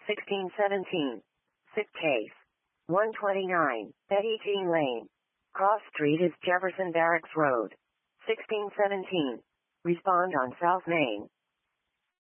1617. Sick case. 129, Betty Jean Lane. Cross Street is Jefferson Barracks Road. 1617. Respond on South Main.